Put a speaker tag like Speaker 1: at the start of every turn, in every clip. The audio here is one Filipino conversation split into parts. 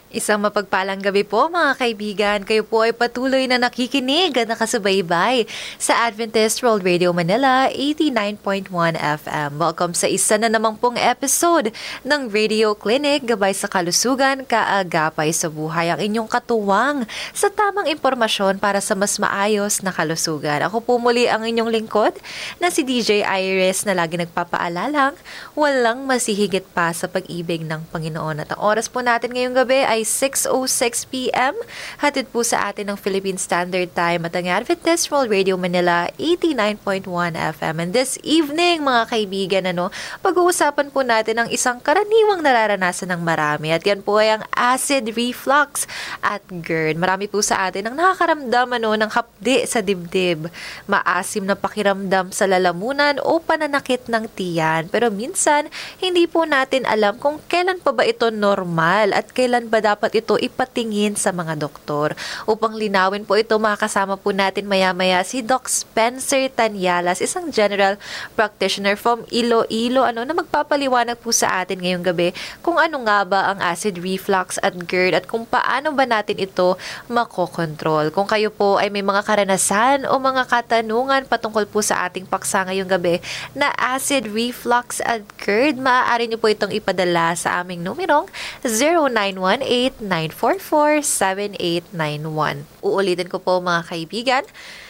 Speaker 1: Isang mapagpalang gabi po mga kaibigan. Kayo po ay patuloy na nakikinig at nakasubaybay sa Adventist World Radio Manila 89.1 FM. Welcome sa isa na namang pong episode ng Radio Clinic Gabay sa Kalusugan, Kaagapay sa Buhay. Ang inyong katuwang sa tamang impormasyon para sa mas maayos na kalusugan. Ako po muli ang inyong lingkod na si DJ Iris na lagi nagpapaalalang walang masihigit pa sa pag-ibig ng Panginoon. At ang oras po natin ngayong gabi ay 6:06 p.m. Hatid po sa atin ng Philippine Standard Time at ang Adventist World Radio Manila 89.1 FM. And this evening, mga kaibigan, pag-uusapan po natin ang isang karaniwang nararanasan ng marami. At yan po ay ang acid reflux at GERD. Marami po sa atin ang nakakaramdam ng hapdi sa dibdib, maasim na pakiramdam sa lalamunan o pananakit ng tiyan. Pero minsan, hindi po natin alam kung kailan pa ba ito normal at kailan ba dapat ito ipatingin sa mga doktor. Upang linawin po ito, makasama po natin maya-maya si Doc Spencer Tanyalas, isang general practitioner from Iloilo, na magpapaliwanag po sa atin ngayong gabi kung ano nga ba ang acid reflux at GERD at kung paano ba natin ito makokontrol. Kung kayo po ay may mga karanasan o mga katanungan patungkol po sa ating paksa ngayong gabi na acid reflux at GERD, maaari niyo po itong ipadala sa aming numerong 0918-944-7891. Uulitin ko po mga kaibigan,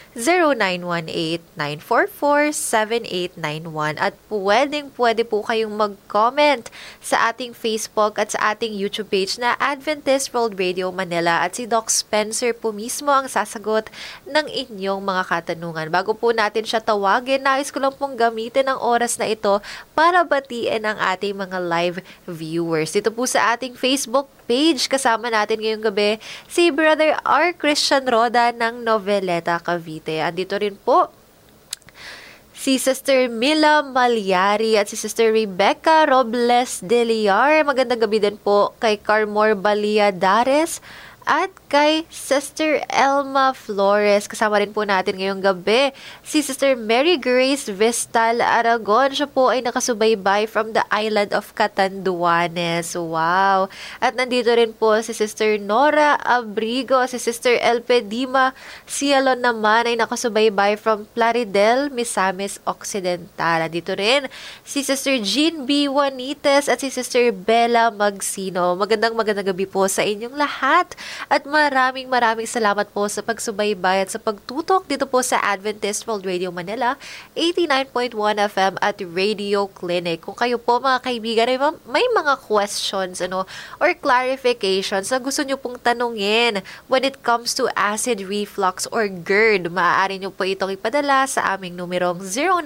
Speaker 1: 0918-944-7891 at pwede po kayong mag-comment sa ating Facebook at sa ating YouTube page na Adventist World Radio Manila at si Doc Spencer po mismo ang sasagot ng inyong mga katanungan. Bago po natin siya tawagin, nais ko lang pong gamitin ang oras na ito para batiin ang ating mga live viewers. Dito po sa ating Facebook page, kasama natin ngayong gabi si Brother R. Christian Roda ng Noveleta, Cavite. Andito rin po si Sister Mila Malyari at si Sister Rebecca Robles de Liar. Magandang gabi din po kay Carmor Baliadares at kay Sister Elma Flores. Kasama rin po natin ngayong gabi si Sister Mary Grace Vistal Aragon. Siya po ay nakasubaybay from the island of Catanduanes. Wow! At nandito rin po si Sister Nora Abrigo, si Sister Elpe Dima Cielo naman ay nakasubaybay from Plaridel, Misamis Occidental. Nandito rin si Sister Jean B. Juanites at si Sister Bella Magsino. Magandang gabi po sa inyong lahat. At maraming salamat po sa pagsubaybay at sa pagtutok dito po sa Adventist World Radio Manila 89.1 FM at Radio Clinic. Kung kayo po mga kaibigan ay may mga questions or clarifications na gusto nyo pong tanungin when it comes to acid reflux or GERD, maaari nyo po itong ipadala sa aming numerong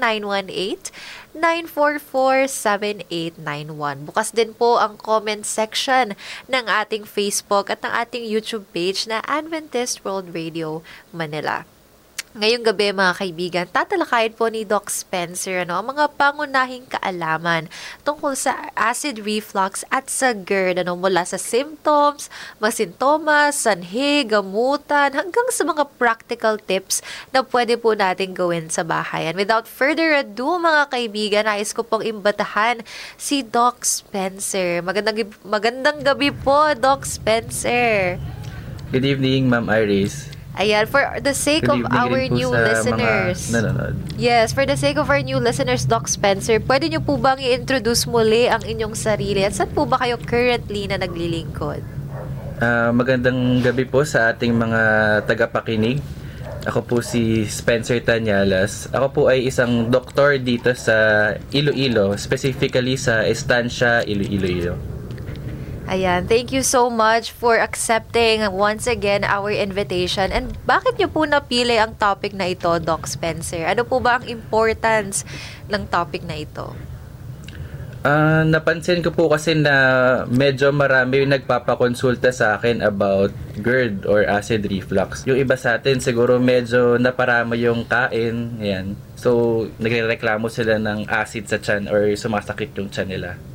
Speaker 1: 0918-944-7891. Bukas din po ang comment section ng ating Facebook at ng ating YouTube page na Adventist World Radio Manila. Ngayong gabi mga kaibigan, tatalakayin po ni Doc Spencer ang mga pangunahing kaalaman tungkol sa acid reflux at sa GERD, mula sa symptoms, mga sintomas, sanhi, gamutan, hanggang sa mga practical tips na pwede po natin gawin sa bahay. And without further ado mga kaibigan, nais ko pong imbatahan si Doc Spencer. Magandang gabi po, Doc Spencer.
Speaker 2: Good evening, Ma'am Iris.
Speaker 1: Ayan, for the sake of our new listeners. Yes, for the sake of our new listeners, Doc Spencer, pwede niyo po bang i-introduce muli ang inyong sarili at saan po ba kayo currently na naglilingkod?
Speaker 2: Magandang gabi po sa ating mga tagapakinig. Ako po si Spencer Tanyalas. Ako po ay isang doktor dito sa Iloilo, specifically sa Estancia, Iloilo.
Speaker 1: Ayan, thank you so much for accepting once again our invitation. And bakit niyo po napili ang topic na ito, Doc Spencer? Ano po ba ang importance ng topic na ito?
Speaker 2: Napansin ko po kasi na medyo marami yung nagpapakonsulta sa akin about GERD or acid reflux. Yung iba sa atin siguro medyo naparama yung kain, yan. So, nagrereklamo sila ng acid sa tiyan or sumasakit yung tiyan nila.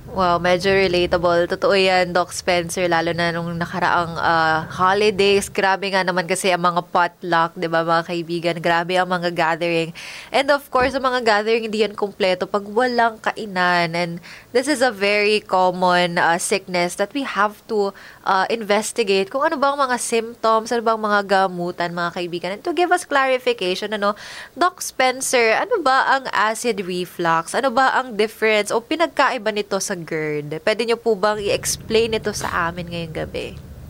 Speaker 1: Wow, medyo relatable. Totoo yan, Doc Spencer, lalo na nung nakaraang holidays. Grabe nga naman kasi ang mga potluck, di ba mga kaibigan? Grabe ang mga gathering. And of course, ang mga gathering hindi yan kumpleto pag walang kainan. And this is a very common sickness that we have to investigate kung ano bang mga symptoms, ano bang mga gamutan, mga kaibigan. And to give us clarification, Doc Spencer, ano ba ang acid reflux? Ano ba ang difference o pinagkaiba nito sa GERD? Pwede niyo po bang i-explain ito sa amin ngayong gabi?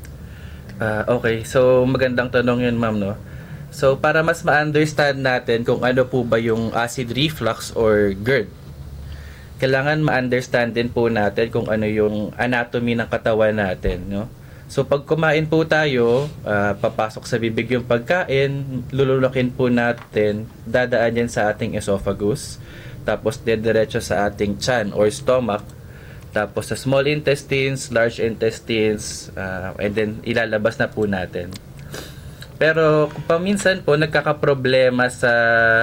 Speaker 2: Okay, so magandang tanong yun, ma'am, no? So, para mas ma-understand natin kung ano po ba yung acid reflux or GERD, kailangan ma-understand din po natin kung ano yung anatomy ng katawan natin, no? So, pag kumain po tayo, papasok sa bibig yung pagkain, lululokin po natin, dadaan yan sa ating esophagus, tapos dediretso sa ating tiyan or stomach, tapos sa small intestines, large intestines, and then ilalabas na po natin. Pero paminsan po nagkakaproblema sa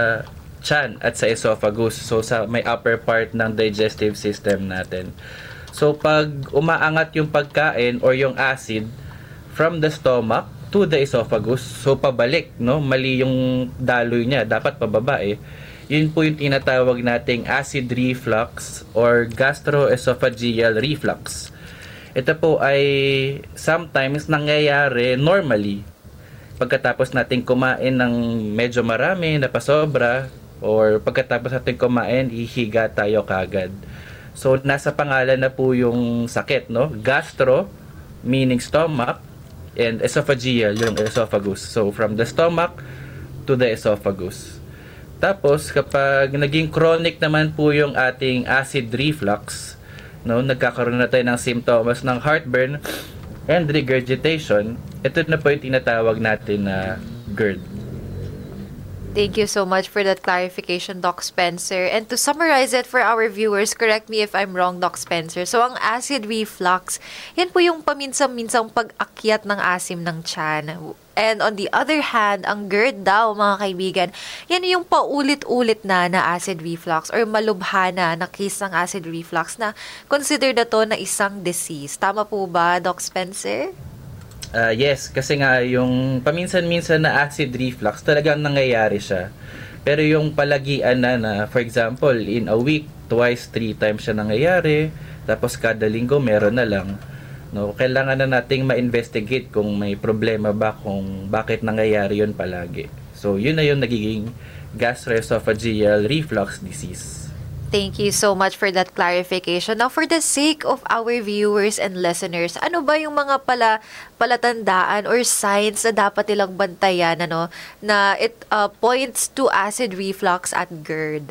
Speaker 2: tiyan at sa esophagus, so sa may upper part ng digestive system natin. So pag umaangat yung pagkain or yung acid from the stomach to the esophagus, so pabalik, no? Mali yung daloy niya, dapat pababa eh. Yun po yung tinatawag nating acid reflux or gastroesophageal reflux. Ito po ay sometimes nangyayari normally pagkatapos nating kumain ng medyo marami na pasobra or pagkatapos nating kumain, hihiga tayo kagad. So, nasa pangalan na po yung sakit, no? Gastro, meaning stomach, and esophageal, yung esophagus. So, from the stomach to the esophagus. Tapos, kapag naging chronic naman po yung ating acid reflux, no, nagkakaroon na tayo ng symptoms ng heartburn and regurgitation, ito na po yung tinatawag natin na GERD.
Speaker 1: Thank you so much for that clarification, Doc Spencer. And to summarize it for our viewers, correct me if I'm wrong, Doc Spencer. So, ang acid reflux, yan po yung paminsan-minsang pag-akyat ng asim ng tiyan. And on the other hand, ang GERD daw, mga kaibigan, yan yung paulit-ulit na acid reflux or malubhana na case ng acid reflux na considered na to na isang disease. Tama po ba, Doc Spencer?
Speaker 2: Yes, kasi nga yung paminsan-minsan na acid reflux talagang nangyayari siya. Pero yung palagian na for example, in a week, twice, 3 times siya nangyayari, tapos kada linggo meron na lang. No, kailangan na nating ma-investigate kung may problema ba kung bakit nangyayari yun palagi. So, yun na yung nagiging gastroesophageal reflux disease.
Speaker 1: Thank you so much for that clarification. Now, for the sake of our viewers and listeners, ano ba yung mga palatandaan or signs na dapat nilang bantayan na it points to acid reflux at GERD?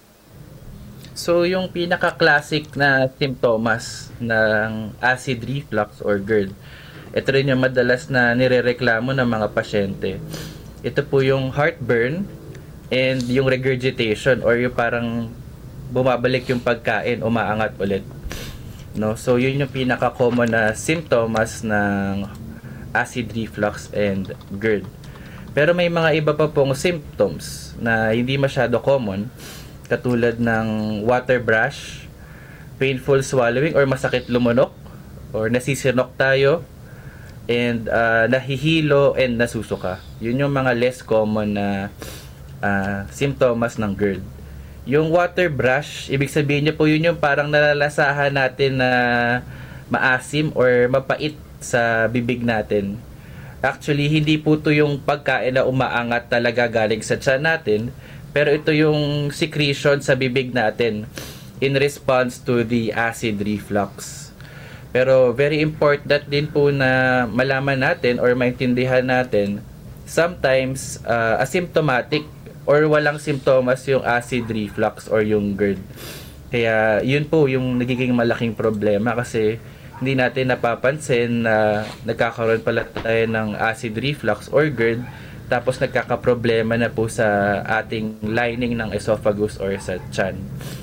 Speaker 2: So, yung pinaka-classic na symptoms ng acid reflux or GERD, ito rin yung madalas na nirereklamo ng mga pasyente. Ito po yung heartburn and yung regurgitation or yung parang bumabalik yung pagkain, umaangat ulit. No? So, yun yung pinaka-common na symptoms ng acid reflux and GERD. Pero may mga iba pa pong symptoms na hindi masyado common, katulad ng water brush, painful swallowing or masakit lumunok, or nasisinok tayo, and nahihilo and nasusuka. Yun yung mga less common na symptoms ng GERD. Yung water brush, ibig sabihin niyo po yun yung parang nalalasahan natin na maasim or mapait sa bibig natin. Actually, hindi po to yung pagkain na umaangat talaga galing sa tiyan natin, pero ito yung secretion sa bibig natin in response to the acid reflux. Pero very important din po na malaman natin or maintindihan natin, sometimes asymptomatic or walang simptomas yung acid reflux or yung GERD. Kaya yun po yung nagiging malaking problema kasi hindi natin napapansin na nagkakaroon pala tayo ng acid reflux or GERD, tapos nagkakaproblema na po sa ating lining ng esophagus or sa tiyan.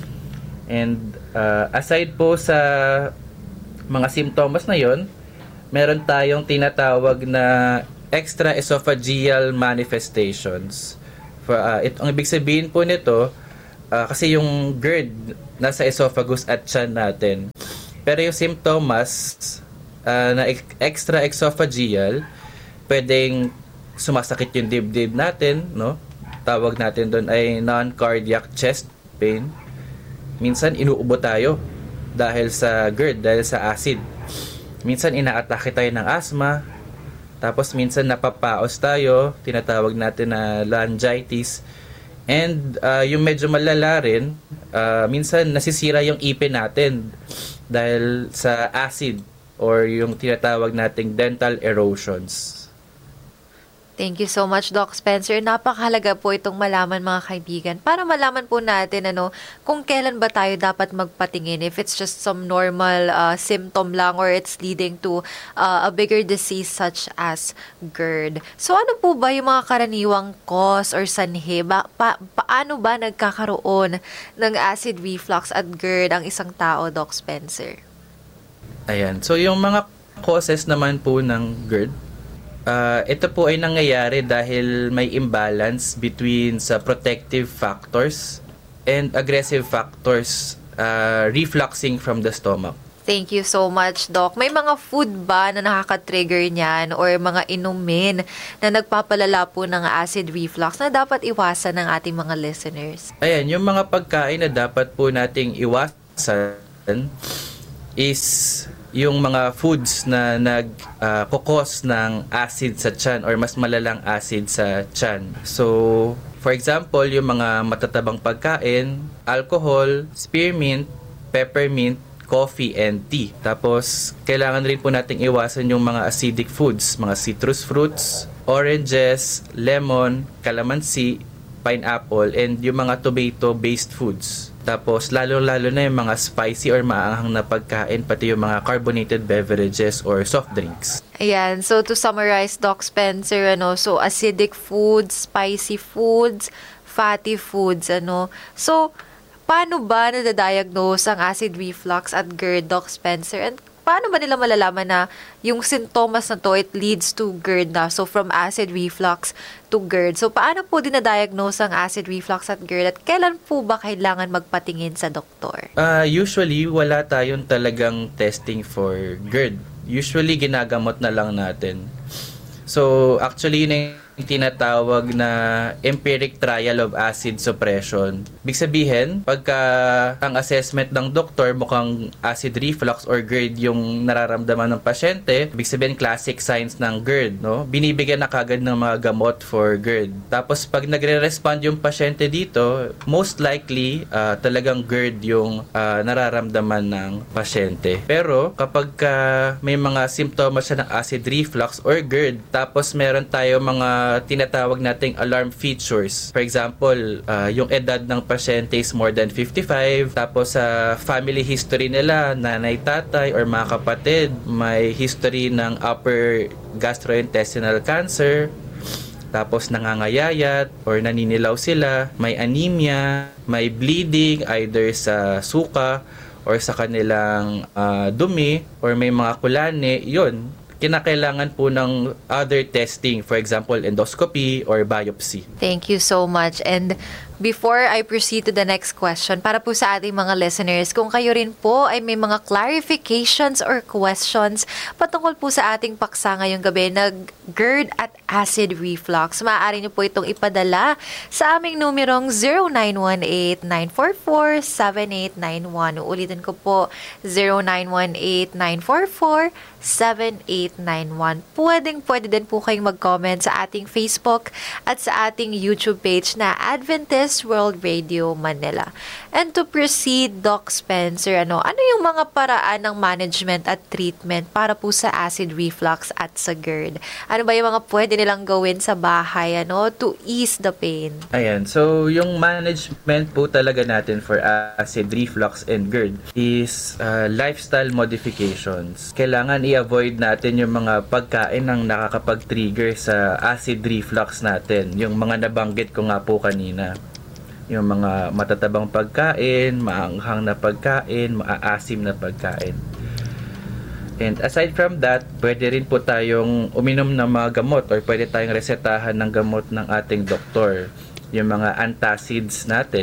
Speaker 2: And aside po sa mga simptomas na yon, meron tayong tinatawag na extraesophageal manifestations. Ang ibig sabihin po nito, kasi yung GERD nasa esophagus at tiyan natin. Pero yung symptoms na extra esophageal, pwedeng sumasakit yung dibdib natin, no? Tawag natin doon ay non-cardiac chest pain. Minsan inuubo tayo dahil sa GERD, dahil sa acid. Minsan inaatake tayo ng asthma. Tapos minsan napapaos tayo, tinatawag natin na laryngitis. And yung medyo malala rin, minsan nasisira yung ipin natin dahil sa acid or yung tinatawag nating dental erosions.
Speaker 1: Thank you so much, Doc Spencer. Napakahalaga po itong malaman, mga kaibigan, para malaman po natin kung kailan ba tayo dapat magpatingin, if it's just some normal symptom lang or it's leading to a bigger disease such as GERD. So ano po ba yung mga karaniwang cause or sanhi? Paano ba nagkakaroon ng acid reflux at GERD ang isang tao, Doc Spencer?
Speaker 2: Ayan. So yung mga causes naman po ng GERD, ito po ay nangyayari dahil may imbalance between sa protective factors and aggressive factors refluxing from the stomach.
Speaker 1: Thank you so much, Doc. May mga food ba na nakaka-trigger niyan or mga inumin na nagpapalala po ng acid reflux na dapat iwasan ng ating mga listeners?
Speaker 2: Ayan, yung mga pagkain na dapat po nating iwasan is yung mga foods na nag-cause ng acid sa tiyan or mas malalang acid sa tiyan. So, for example, yung mga matatabang pagkain, alcohol, spearmint, peppermint, coffee, and tea. Tapos, kailangan rin po nating iwasan yung mga acidic foods, mga citrus fruits, oranges, lemon, calamansi, pineapple, and yung mga tomato-based foods. Tapos, lalo-lalo na yung mga spicy or maanghang na pagkain, pati yung mga carbonated beverages or soft drinks.
Speaker 1: Ayan. So, to summarize, Doc Spencer, so acidic foods, spicy foods, fatty foods, So, paano ba nadadiagnose ang acid reflux at GERD, Doc Spencer? And paano ba nila malalaman na yung sintomas na to, it leads to GERD na? So, from acid reflux to GERD. So, paano po dinadiagnose ang acid reflux at GERD? At kailan po ba kailangan magpatingin sa doktor?
Speaker 2: Usually, wala tayong talagang testing for GERD. Usually, ginagamot na lang natin. So, actually, yun yung tinatawag na empiric trial of acid suppression. Ibig sabihin, pagka ang assessment ng doktor mukhang acid reflux or GERD yung nararamdaman ng pasyente, ibig sabihin classic signs ng GERD, no? Binibigyan na kagad ng mga gamot for GERD. Tapos pag nagre-respond yung pasyente dito, most likely talagang GERD yung nararamdaman ng pasyente. Pero kapag may mga simptomas siya ng acid reflux or GERD, tapos meron tayo mga tinatawag nating alarm features. For example, yung edad ng pasyente is more than 55, tapos sa family history nila, nanay, tatay, or mga kapatid, may history ng upper gastrointestinal cancer, tapos nangangayayat or naninilaw sila, may anemia, may bleeding either sa suka or sa kanilang dumi, or may mga kulane, yun, kinakailangan po ng other testing, for example, endoscopy or biopsy.
Speaker 1: Thank you so much. And before I proceed to the next question, para po sa ating mga listeners, kung kayo rin po ay may mga clarifications or questions patungkol po sa ating paksa ngayong gabi na GERD at acid reflux, maaari niyo po itong ipadala sa aming numerong 0918-944-7891. Ulitin ko po, 0918-944-7891. Pwede din po kayong mag-comment sa ating Facebook at sa ating YouTube page na Adventist World Radio Manila. And to proceed, Doc Spencer, ano yung mga paraan ng management at treatment para po sa acid reflux at sa GERD? Ano ba yung mga pwede nilang gawin sa bahay to ease the pain?
Speaker 2: Ayan, so yung management po talaga natin for acid reflux and GERD is lifestyle modifications. Kailangan i-avoid natin yung mga pagkain ng nakakapag-trigger sa acid reflux natin. Yung mga nabanggit ko nga po kanina. Yung mga matatabang pagkain, maanghang na pagkain, maaasim na pagkain. And aside from that, pwede rin po tayong uminom ng mga gamot or pwede tayong resetahan ng gamot ng ating doktor. Yung mga antacids natin.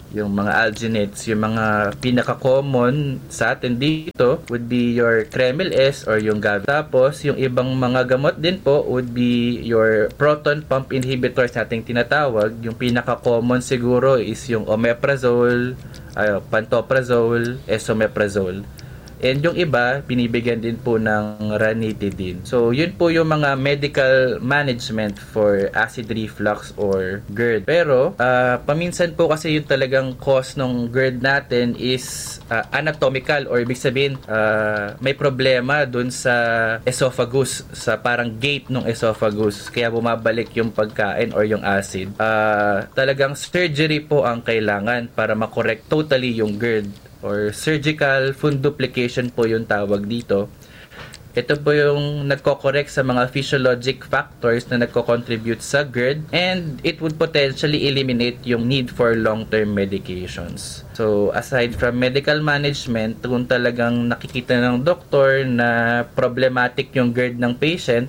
Speaker 2: yung mga alginates, yung mga pinaka-common sa atin dito would be your Kremil S or yung Gavi. Tapos, yung ibang mga gamot din po would be your proton pump inhibitors nating tinatawag. Yung pinaka-common siguro is yung omeprazole, pantoprazole, esomeprazole. And yung iba, binibigyan din po ng ranitidine. So, yun po yung mga medical management for acid reflux or GERD. Pero, paminsan po kasi yung talagang cause ng GERD natin is anatomical or ibig sabihin, may problema dun sa esophagus, sa parang gate ng esophagus. Kaya bumabalik yung pagkain or yung acid. Talagang surgery po ang kailangan para makorek totally yung GERD. Or surgical fundoplication po yung tawag dito. Ito po yung nagko-correct sa mga physiologic factors na nagko-contribute sa GERD, and it would potentially eliminate yung need for long-term medications. So, aside from medical management, kung talagang nakikita ng doktor na problematic yung GERD ng patient,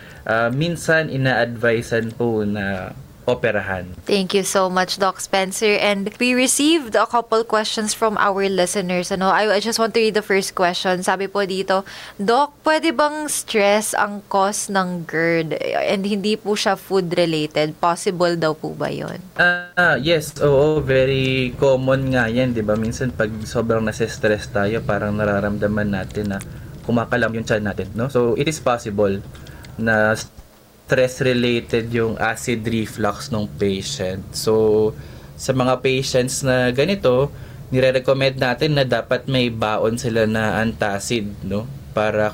Speaker 2: minsan ina-advisean po na operahan.
Speaker 1: Thank you so much, Doc Spencer. And we received a couple questions from our listeners. I just want to read the first question. Sabi po dito, Doc, pwede bang stress ang cause ng GERD and hindi po siya food-related? Possible daw po ba yun?
Speaker 2: Yes, oo, very common nga yan, di ba? Minsan pag sobrang nasa-stress tayo, parang nararamdaman natin na kumakalam yung tiyan natin, no? So, it is possible na stress-related yung acid reflux ng patient. So, sa mga patients na ganito, nire-recommend natin na dapat may baon sila na antacid, no? Para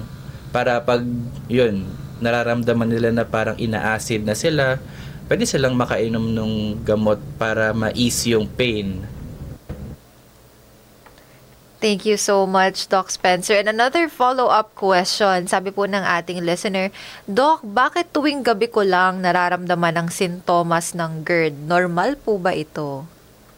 Speaker 2: pag yun, nararamdaman nila na parang ina-acid na sila, pwede silang makainom ng gamot para ma-ease yung pain.
Speaker 1: Thank you so much, Doc Spencer. And another follow-up question, sabi po ng ating listener, Doc, bakit tuwing gabi ko lang nararamdaman ang sintomas ng GERD? Normal po ba ito?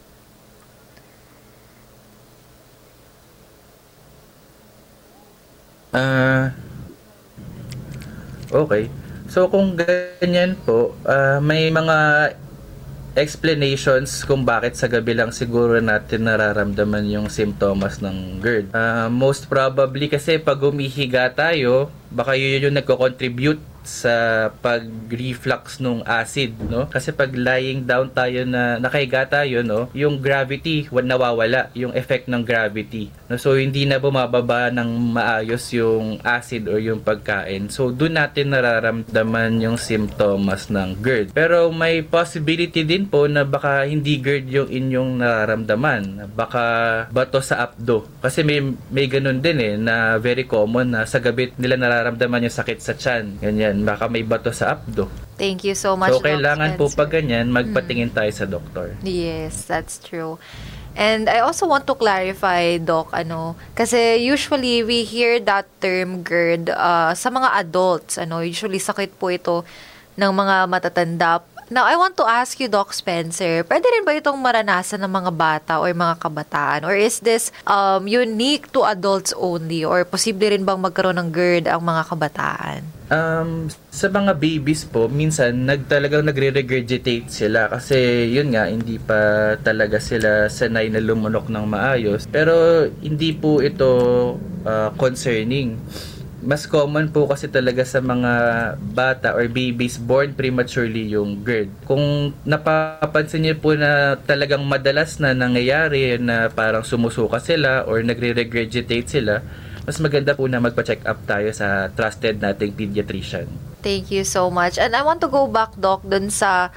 Speaker 2: Okay. So, kung ganyan po, may mga explanations kung bakit sa gabi lang siguro natin nararamdaman yung symptoms ng GERD. Most probably kasi pag humihiga tayo, baka yun yung nagko-contribute sa pag-reflux nung acid, no? Kasi pag lying down tayo na nakahiga tayo, no, yung gravity nawawala, yung effect ng gravity. No? So hindi na bumababa ng maayos yung acid or yung pagkain. So doon natin nararamdaman yung symptoms ng GERD. Pero may possibility din po na baka hindi GERD yung inyong nararamdaman. Baka bato sa abdo. Kasi may ganun din na very common na sa gabi nila nararamdaman yung sakit sa tiyan. Ganyan. Baka may bato sa abdo.
Speaker 1: Thank you so much,
Speaker 2: So,
Speaker 1: Doc
Speaker 2: kailangan
Speaker 1: Spencer.
Speaker 2: po pag ganyan, magpatingin tayo sa doktor.
Speaker 1: Yes, that's true. And I also want to clarify, Doc, kasi usually we hear that term GERD sa mga adults. Usually sakit po ito ng mga matatanda. Now, I want to ask you, Doc Spencer, pwede rin ba itong maranasan ng mga bata or mga kabataan? Or is this unique to adults only? Or posible rin bang magkaroon ng GERD ang mga kabataan?
Speaker 2: Sa mga babies po, minsan talagang nagre-regurgitate sila kasi yun nga, hindi pa talaga sila sanay na lumunok ng maayos. Pero hindi po ito concerning. Mas common po kasi talaga sa mga bata or babies born prematurely yung GERD. Kung napapansin niyo po na talagang madalas na nangyayari na parang sumusuka sila or nagre-regurgitate sila, mas maganda po na magpa-check up tayo sa trusted nating pediatrician.
Speaker 1: Thank you so much. And I want to go back, Doc, dun sa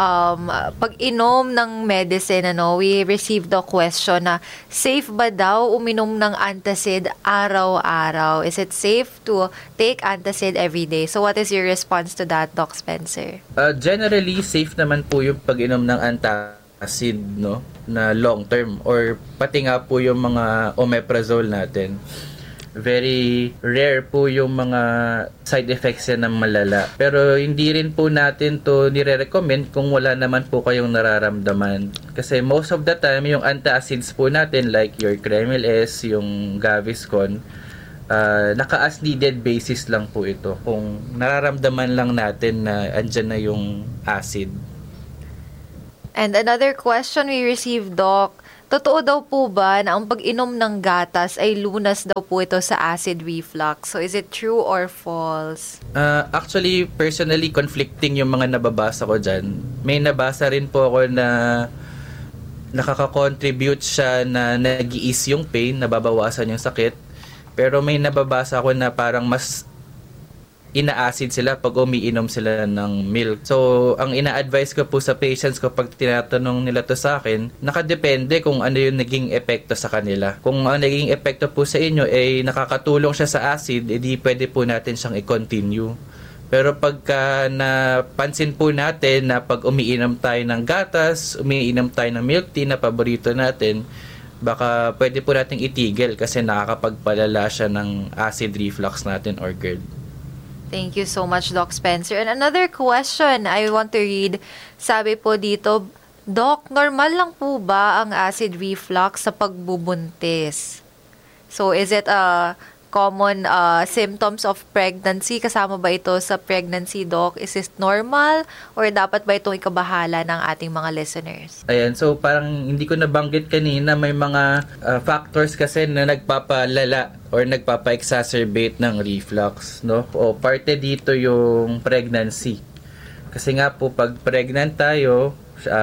Speaker 1: pag-inom ng medicine. We received the question na safe ba daw uminom ng antacid araw-araw? Is it safe to take antacid every day? So what is your response to that, Doc Spencer?
Speaker 2: Generally, safe naman po yung pag-inom ng antacid, no, na long term, or pati nga po yung mga omeprazole natin. Very rare po yung mga side effects yan ng malala. Pero hindi rin po natin to nire-recommend kung wala naman po kayong nararamdaman. Kasi most of the time, yung antacids po natin like your Kremil S, yung Gaviscon, naka-as needed basis lang po ito. Kung nararamdaman lang natin na andyan na yung acid.
Speaker 1: And another question we received, Doc, totoo daw po ba na ang pag-inom ng gatas ay lunas daw po ito sa acid reflux? So is it true or false?
Speaker 2: Actually, personally, conflicting yung mga nababasa ko dyan. May nabasa rin po ako na nakaka-contribute siya na nag-i-ease yung pain, nababawasan yung sakit. Pero may nababasa ako na parang mas ina-acid sila pag umiinom sila ng milk. So, ang ina-advise ko po sa patients ko pag tinatanong nila to sa akin, nakadepende kung ano yung naging epekto sa kanila. Kung ang naging epekto po sa inyo ay nakakatulong siya sa acid, edi pwede po natin siyang i-continue. Pero pagka napansin po natin na pag umiinom tayo ng gatas, umiinom tayo ng milk tea na paborito natin, baka pwede po nating itigil kasi nakakapagpalala siya ng acid reflux natin or GERD.
Speaker 1: Thank you so much, Doc Spencer. And another question I want to read, sabi po dito, Doc, normal lang po ba ang acid reflux sa pagbubuntis? So, is it a common symptoms of pregnancy? Kasama ba ito sa pregnancy, Doc? Is this normal or dapat ba itong ikabahala ng ating mga listeners?
Speaker 2: Ayan, so parang hindi ko nabanggit kanina, may mga factors kasi na nagpapalala or nagpapa-exacerbate ng reflux, no? O parte dito yung pregnancy. Kasi nga po pag pregnant tayo,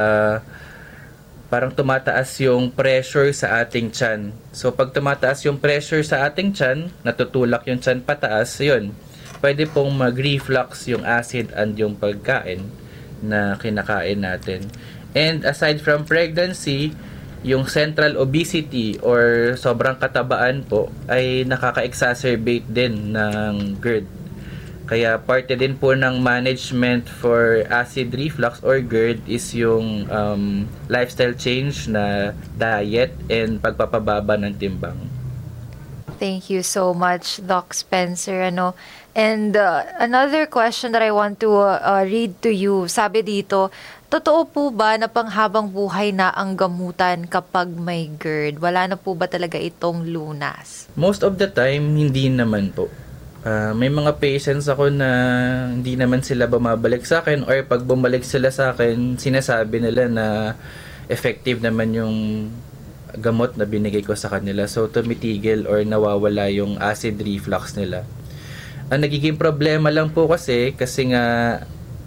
Speaker 2: parang tumataas yung pressure sa ating tiyan. So, pag tumataas yung pressure sa ating tiyan, natutulak yung tiyan pataas, yun, pwede pong mag-reflux yung acid and yung pagkain na kinakain natin. And aside from pregnancy, yung central obesity or sobrang katabaan po ay nakaka-exacerbate din ng GERD. Kaya parte din po ng management for acid reflux or GERD is yung lifestyle change na diet and pagpapababa ng timbang.
Speaker 1: Thank you so much, Doc Spencer. And another question that I want to read to you. Sabi dito, totoo po ba na panghabang buhay na ang gamutan kapag may GERD? Wala na po ba talaga itong lunas?
Speaker 2: Most of the time, hindi naman po. May mga patients ako na hindi naman sila bumabalik sa akin or pag bumalik sila sa akin, sinasabi nila na effective naman yung gamot na binigay ko sa kanila. So, tumitigil or nawawala yung acid reflux nila. Ang nagiging problema lang po kasi nga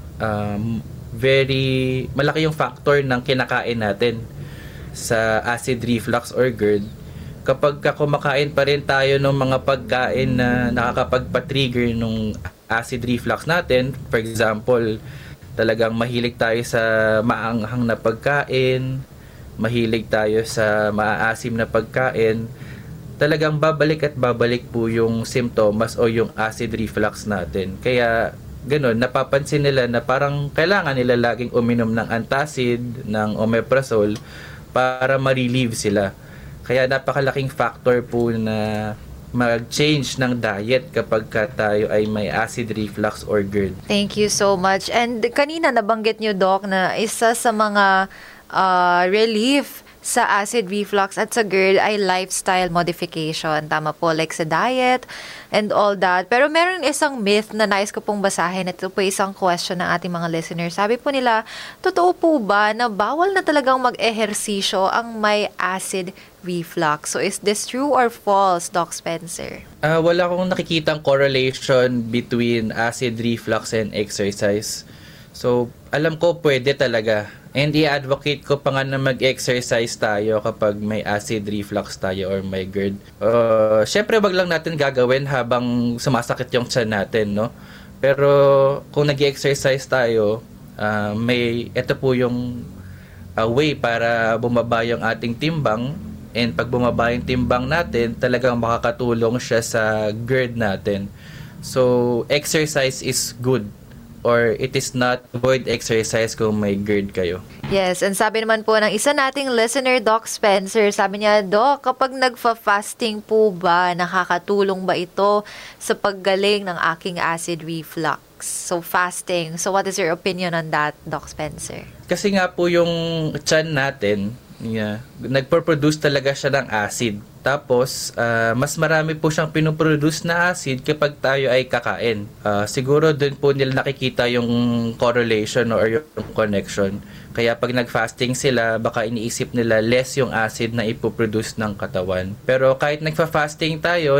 Speaker 2: very malaki yung factor ng kinakain natin sa acid reflux or GERD. Kapag kumakain pa rin tayo ng mga pagkain na nakakapagpa-trigger ng acid reflux natin, for example, talagang mahilig tayo sa maanghang na pagkain, mahilig tayo sa maaasim na pagkain, talagang babalik at babalik po yung symptoms o yung acid reflux natin. Kaya ganun, napapansin nila na parang kailangan nila laging uminom ng antacid, ng omeprazole para ma-relieve sila. Kaya napakalaking factor po na mag-change ng diet kapag tayo ay may acid reflux or GERD.
Speaker 1: Thank you so much. And kanina nabanggit niyo, Doc, na isa sa mga relief sa acid reflux at sa GERD ay lifestyle modification. Tama po, like sa diet and all that. Pero meron isang myth na nais ko pong basahin. Ito po isang question ng ating mga listeners. Sabi po nila, totoo po ba na bawal na talagang mag-ehersisyo ang may acid reflux? So is this true or false, Doc Spencer?
Speaker 2: Wala akong nakikitang correlation between acid reflux and exercise. So, alam ko pwede talaga. And i-advocate ko pa nga na mag-exercise tayo kapag may acid reflux tayo or may GERD. Syempre, wag lang natin gagawin habang sumasakit yung tiyan natin, no? Pero kung nag-exercise tayo, ito po yung way para bumaba yung ating timbang. And pag bumaba yung timbang natin, talagang makakatulong siya sa GERD natin. So, exercise is good. Or it is not, avoid exercise kung may GERD kayo.
Speaker 1: Yes, and sabi naman po ng isa nating listener, Doc Spencer, sabi niya, Doc, kapag nagfa-fasting po ba, nakakatulong ba ito sa paggaling ng aking acid reflux? So, fasting. So, what is your opinion on that, Doc Spencer?
Speaker 2: Kasi nga po yung tiyan natin, nagpo-produce talaga siya ng acid. Tapos, mas marami po siyang pinoproduce na acid kapag tayo ay kakain. Siguro doon po nila nakikita yung correlation or yung connection. Kaya pag nag-fasting sila, baka iniisip nila less yung acid na ipoproduce ng katawan. Pero kahit nagfa-fasting tayo,